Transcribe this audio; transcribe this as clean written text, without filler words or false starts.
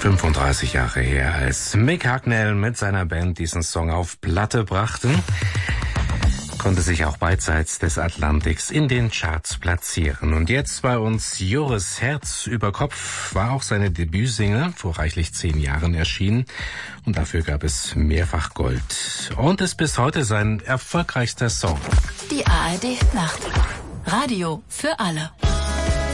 35 Jahre her, als Mick Hucknall mit seiner Band diesen Song auf Platte brachten, konnte sich auch beidseits des Atlantiks in den Charts platzieren. Und jetzt bei uns Joris Herz über Kopf war auch seine Debütsingle vor reichlich 10 Jahren erschienen. Und dafür gab es mehrfach Gold. Und ist bis heute sein erfolgreichster Song. Die ARD Nacht. Radio für alle.